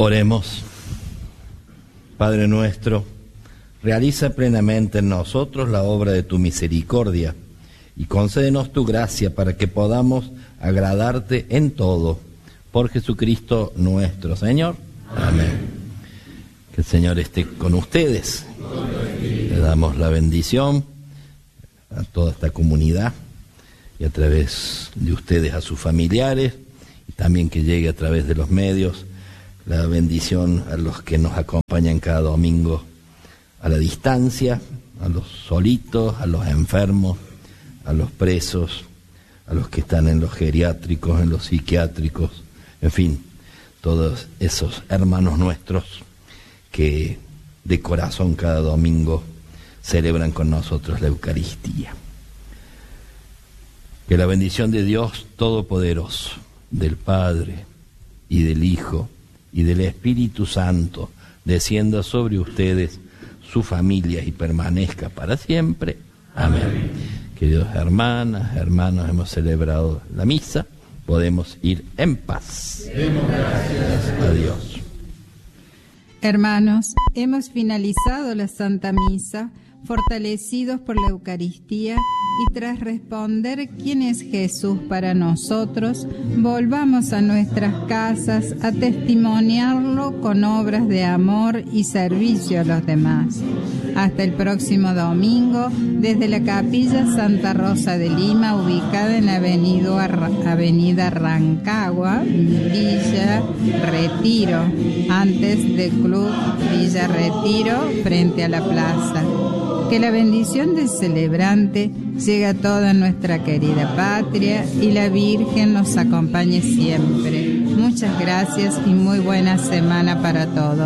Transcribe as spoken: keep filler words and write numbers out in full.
Oremos. Padre nuestro, realiza plenamente en nosotros la obra de tu misericordia y concédenos tu gracia para que podamos agradarte en todo. Por Jesucristo nuestro Señor. Amén. Que el Señor esté con ustedes. Le damos la bendición a toda esta comunidad y a través de ustedes a sus familiares, y también que llegue a través de los medios la bendición a los que nos acompañan cada domingo a la distancia, a los solitos, a los enfermos, a los presos, a los que están en los geriátricos, en los psiquiátricos, en fin, todos esos hermanos nuestros que de corazón cada domingo celebran con nosotros la Eucaristía. Que la bendición de Dios Todopoderoso, del Padre y del Hijo y del Espíritu Santo descienda sobre ustedes, sus familias, y permanezca para siempre. Amén. Amén. Queridos hermanas, hermanos, hemos celebrado la misa, podemos ir en paz. Demos gracias a Dios. Hermanos, hemos finalizado la Santa Misa, fortalecidos por la Eucaristía, y tras responder quién es Jesús para nosotros, volvamos a nuestras casas a testimoniarlo con obras de amor y servicio a los demás. Hasta el próximo domingo, desde la Capilla Santa Rosa de Lima, ubicada en la avenida, avenida Rancagua, Villa Retiro, antes del Club Villa Retiro, frente a la plaza. Que la bendición del celebrante llegue a toda nuestra querida patria y la Virgen nos acompañe siempre. Muchas gracias y muy buena semana para todos.